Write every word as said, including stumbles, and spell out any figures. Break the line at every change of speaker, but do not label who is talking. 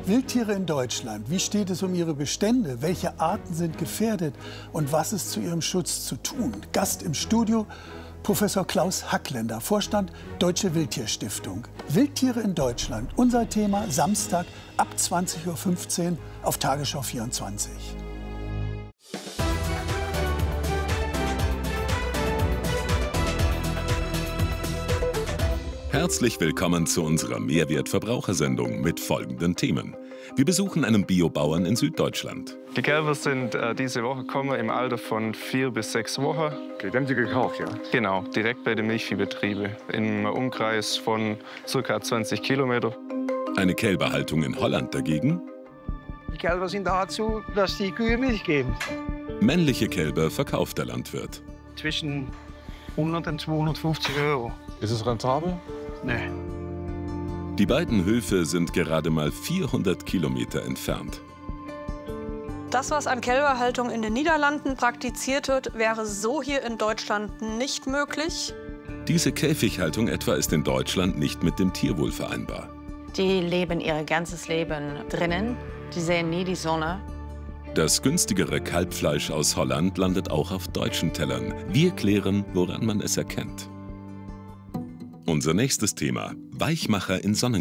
Wildtiere in Deutschland. Wie steht es um ihre Bestände? Welche Arten sind gefährdet? Und was ist zu ihrem Schutz zu tun? Gast im Studio Professor Klaus Hackländer, Vorstand Deutsche Wildtierstiftung. Wildtiere in Deutschland. Unser Thema Samstag ab zwanzig Uhr fünfzehn auf Tagesschau vierundzwanzig.
Herzlich willkommen zu unserer Mehrwert-Verbrauchersendung mit folgenden Themen. Wir besuchen einen Biobauern in Süddeutschland.
Die Kälber sind äh, diese Woche gekommen im Alter von vier bis sechs Wochen.
Okay, die haben Sie gekauft, ja?
Genau, direkt bei den Milchviehbetrieben im Umkreis von ca. zwanzig Kilometer.
Eine Kälberhaltung in Holland dagegen.
Die Kälber sind dazu, dass die Kühe Milch geben.
Männliche Kälber verkauft der Landwirt.
Zwischen hundert und zweihundertfünfzig Euro.
Ist es rentabel?
Nee.
Die beiden Höfe sind gerade mal vierhundert Kilometer entfernt.
Das, was an Kälberhaltung in den Niederlanden praktiziert wird, wäre so hier in Deutschland nicht möglich.
Diese Käfighaltung etwa ist in Deutschland nicht mit dem Tierwohl vereinbar.
Die leben ihr ganzes Leben drinnen. Die sehen nie die Sonne.
Das günstigere Kalbfleisch aus Holland landet auch auf deutschen Tellern. Wir klären, woran man es erkennt. Unser nächstes Thema: Weichmacher in Sonnen